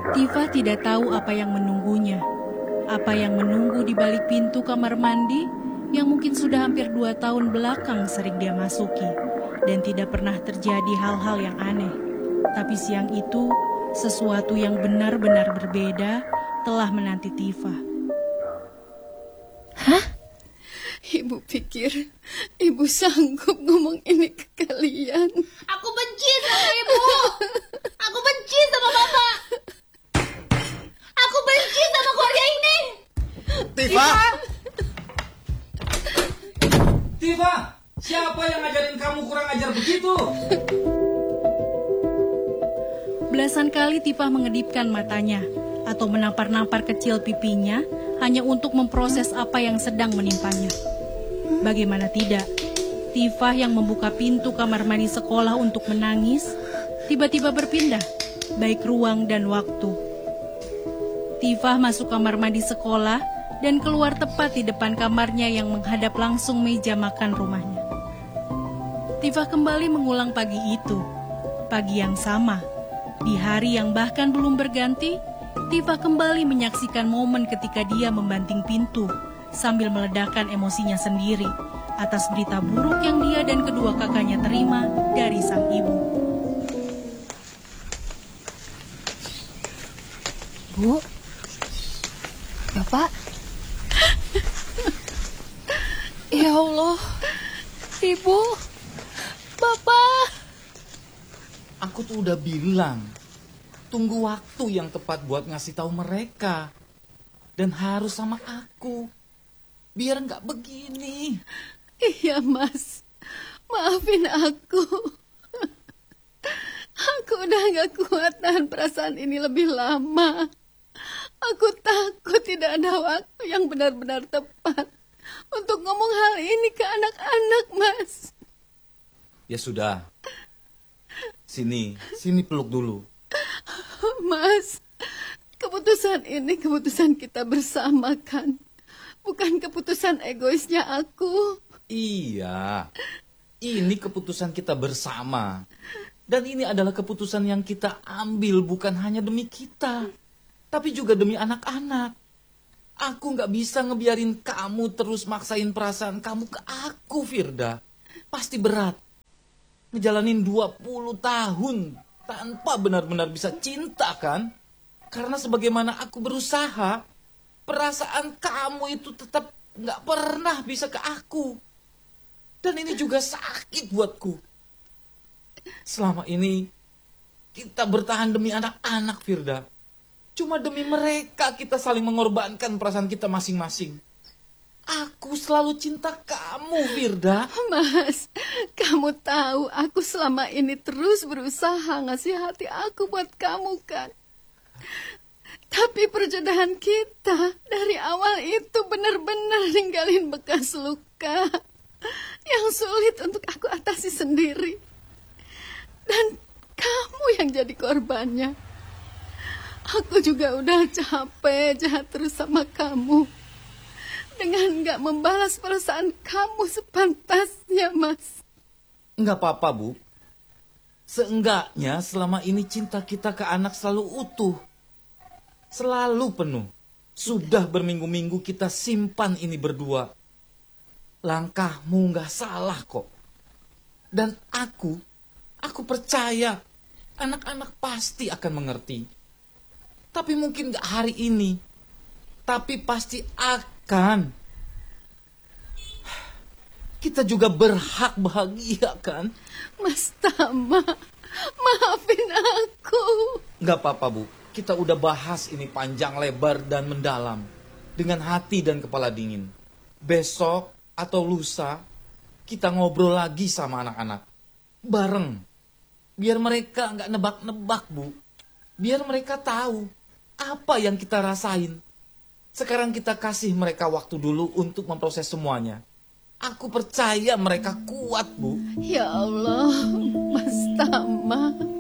Tifa tidak tahu apa yang menunggunya. Apa yang menunggu di balik pintu kamar mandi yang mungkin sudah hampir 2 tahun belakang sering dia masuki. Dan tidak pernah terjadi hal-hal yang aneh. Tapi siang itu, sesuatu yang benar-benar berbeda telah menanti Tifa. Hah? Ibu pikir ibu sanggup ngomong ini ke kalian? Aku benci sama ibu. Aku benci sama bapak. Aku benci sama keluarga ini. Tifa! Tifa! Siapa yang ngajarin kamu kurang ajar begitu? Belasan kali Tifa mengedipkan matanya atau menampar-nampar kecil pipinya hanya untuk memproses apa yang sedang menimpanya. Bagaimana tidak, Tifa yang membuka pintu kamar mandi sekolah untuk menangis, tiba-tiba berpindah, baik ruang dan waktu. Tifa masuk kamar mandi sekolah dan keluar tepat di depan kamarnya yang menghadap langsung meja makan rumahnya. Tifa kembali mengulang pagi itu, pagi yang sama. Di hari yang bahkan belum berganti, Tifa kembali menyaksikan momen ketika dia membanting pintu sambil meledakkan emosinya sendiri atas berita buruk yang dia dan kedua kakaknya terima dari sang ibu. Bu, Bapak. Ya Allah, Ibu, Bapak. Aku tuh udah bilang, tunggu waktu yang tepat buat ngasih tahu mereka. Dan harus sama aku. Biar nggak begini. Iya, Mas. Maafin aku. Aku udah gak kuat tahan perasaan ini lebih lama. Aku takut tidak ada waktu yang benar-benar tepat untuk ngomong hal ini ke anak-anak, Mas. Ya sudah. Sini peluk dulu. Mas, keputusan ini keputusan kita bersama kan? Bukan keputusan egoisnya aku. Iya, ini keputusan kita bersama. Dan ini adalah keputusan yang kita ambil bukan hanya demi kita, tapi juga demi anak-anak. Aku gak bisa ngebiarin kamu terus maksain perasaan kamu ke aku, Firda. Pasti berat. Ngejalanin 20 tahun tanpa benar-benar bisa cinta kan? Karena sebagaimana aku berusaha, perasaan kamu itu tetap gak pernah bisa ke aku. Dan ini juga sakit buatku. Selama ini kita bertahan demi anak-anak, Firda. Cuma demi mereka kita saling mengorbankan perasaan kita masing-masing. Aku selalu cinta kamu, Firda. Mas, kamu tahu aku selama ini terus berusaha ngasih hati aku buat kamu kan? Tapi perjodohan kita dari awal itu benar-benar ninggalin bekas luka yang sulit untuk aku atasi sendiri. Dan kamu yang jadi korbannya. Aku juga udah capek jahat terus sama kamu. Dengan gak membalas perasaan kamu sepantasnya, Mas. Enggak apa-apa, Bu. Seenggaknya selama ini cinta kita ke anak selalu utuh. Selalu penuh. Sudah berminggu-minggu kita simpan ini berdua. Langkahmu gak salah kok. Dan aku percaya anak-anak pasti akan mengerti. Tapi mungkin gak hari ini. Tapi pasti akan. Kita juga berhak bahagia kan? Mas Tama, maafin aku. Gak apa-apa, Bu. Kita udah bahas ini panjang lebar dan mendalam. Dengan hati dan kepala dingin. Besok atau lusa, kita ngobrol lagi sama anak-anak. Bareng. Biar mereka gak nebak-nebak, Bu. Biar mereka tahu apa yang kita rasain. Sekarang kita kasih mereka waktu dulu untuk memproses semuanya. Aku percaya mereka kuat, Bu. Ya Allah, Mas Tama.